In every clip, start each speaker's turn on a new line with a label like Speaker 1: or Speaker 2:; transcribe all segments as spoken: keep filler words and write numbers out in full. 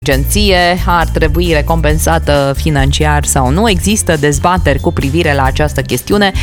Speaker 1: Agenție ar trebui recompensată financiar sau nu. Există dezbateri cu privire la această chestiune.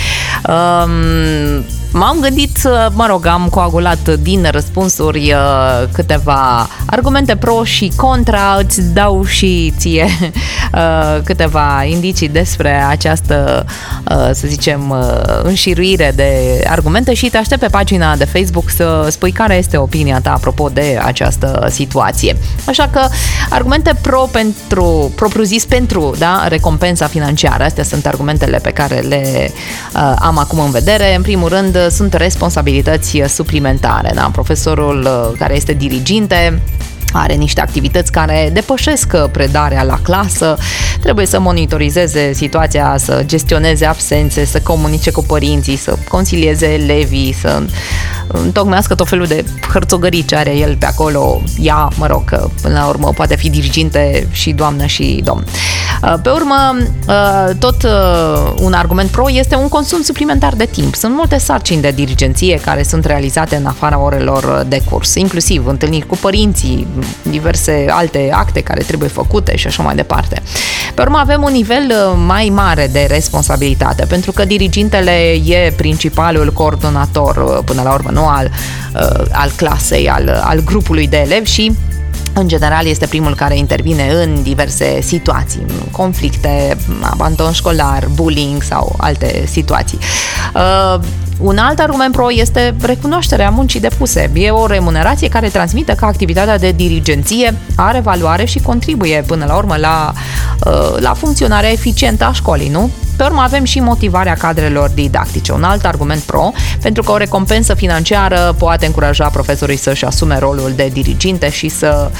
Speaker 1: Um, m-am gândit, mă rog, am coagulat din răspunsuri uh, câteva argumente pro și contra. Îți dau și ție uh, câteva indicii despre această, uh, să zicem, uh, înșiruire de argumente și te aștept pe pagina de Facebook să spui care este opinia ta apropo de această situație. Așa că argumente pro pentru, propriu-zis pentru, da, recompensa financiară. Astea sunt argumentele pe care le uh, am acum în vedere. În primul rând, sunt responsabilități suplimentare. Da? Profesorul uh, care este diriginte are niște activități care depășesc predarea la clasă, trebuie să monitorizeze situația, să gestioneze absențe, să comunice cu părinții, să consilieze elevii, să întocmească tot felul de hărțogării ce are el pe acolo. Ea, mă rog, că până la urmă poate fi diriginte și doamnă și domn. Pe urmă, tot un argument pro este un consum suplimentar de timp. Sunt multe sarcini de dirigenție care sunt realizate în afara orelor de curs, inclusiv întâlniri cu părinții, diverse alte acte care trebuie făcute și așa mai departe. Pe urmă avem un nivel mai mare de responsabilitate, pentru că dirigintele e principalul coordonator, până la urmă, nu al, al clasei, al, al grupului de elevi și în general este primul care intervine în diverse situații, conflicte, abandon școlar, bullying sau alte situații. Uh, un alt argument pro este recunoașterea muncii depuse. E o remunerație care transmite că activitatea de dirigenție are valoare și contribuie până la urmă la, uh, la funcționarea eficientă a școlii, nu? Pe urmă avem și motivarea cadrelor didactice, un alt argument pro, pentru că o recompensă financiară poate încuraja profesorii să-și asume rolul de diriginte și să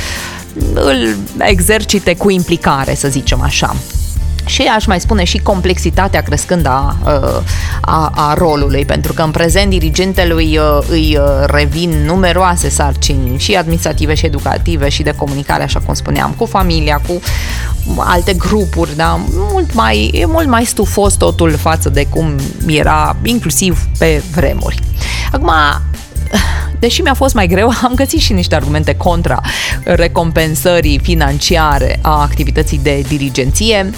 Speaker 1: îl exercite cu implicare, să zicem așa. Și aș mai spune și complexitatea crescând a, a, a rolului, pentru că în prezent dirigentelui îi revin numeroase sarcini și administrative și educative și de comunicare, așa cum spuneam, cu familia, cu alte grupuri, da? Mult mai, e mult mai stufos totul față de cum era inclusiv pe vremuri. Acum, deși mi-a fost mai greu, am găsit și niște argumente contra recompensării financiare a activității de dirigenție.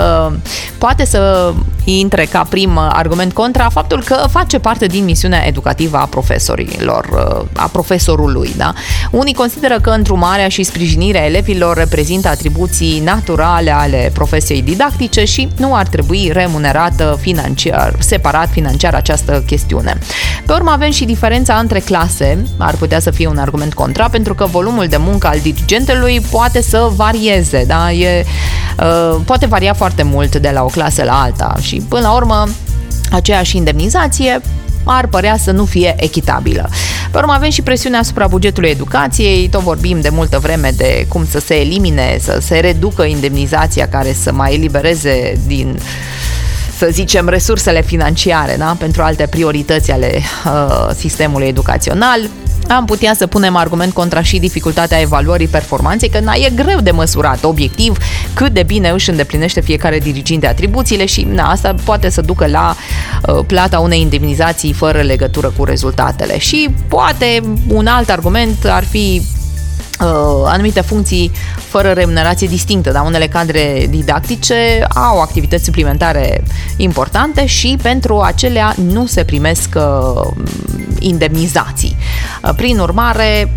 Speaker 1: Poate să intre ca prim argument contra faptul că face parte din misiunea educativă a profesorilor, a profesorului, da? Unii consideră că îndrumarea și sprijinirea elevilor reprezintă atribuții naturale ale profesiei didactice și nu ar trebui remunerată financiar, separat financiar această chestiune. Pe urmă avem și diferența între clase, ar putea să fie un argument contra, pentru că volumul de muncă al dirigentelui poate să varieze, da? E, uh, poate varia foarte mult de la o clasă la alta și până la urmă aceeași indemnizație ar părea să nu fie echitabilă. Pe urmă avem și presiunea asupra bugetului educației, tot vorbim de multă vreme de cum să se elimine, să se reducă indemnizația care să mai elibereze din, să zicem, resursele financiare, da? Pentru alte priorități ale uh, sistemului educațional. Am putea să punem argument contra și dificultatea evaluării performanței, că na, e greu de măsurat obiectiv cât de bine își îndeplinește fiecare diriginte atribuțiile și na, asta poate să ducă la uh, plata unei indemnizații fără legătură cu rezultatele. Și poate un alt argument ar fi Uh, anumite funcții fără remunerație distinctă, dar unele cadre didactice au activități suplimentare importante și pentru acelea nu se primesc uh, indemnizații. Uh, prin urmare,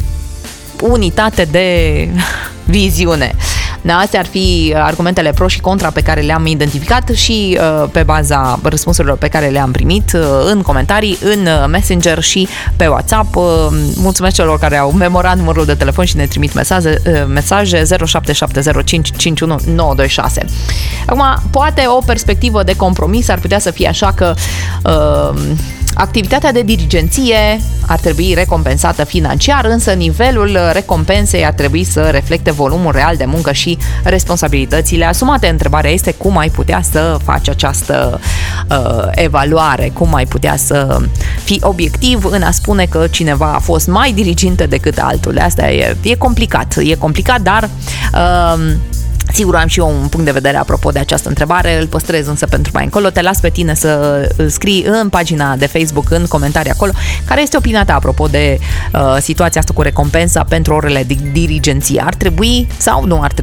Speaker 1: unitate de viziune. Da, astea ar fi argumentele pro și contra pe care le-am identificat și uh, pe baza răspunsurilor pe care le-am primit uh, în comentarii, în Messenger și pe WhatsApp. Uh, mulțumesc celor care au memorat numărul de telefon și ne trimit mesaje, uh, mesaje zero șapte șapte zero cinci cinci unu nouă doi șase. Acum, poate o perspectivă de compromis ar putea să fie așa că uh, activitatea de dirigenție ar trebui recompensată financiar, însă nivelul recompensei ar trebui să reflecte volumul real de muncă și responsabilitățile asumate. Întrebarea este cum ai putea să faci această uh, evaluare, cum ai putea să fii obiectiv în a spune că cineva a fost mai dirigintă decât altul. Asta e, e complicat, e complicat, dar uh, Sigur, am și eu un punct de vedere apropo de această întrebare, îl păstrez însă pentru mai încolo. Te las pe tine să scrii în pagina de Facebook, în comentarii acolo, care este opinia ta apropo de uh, situația asta cu recompensa pentru orele de dirigenție. Ar trebui sau nu ar trebui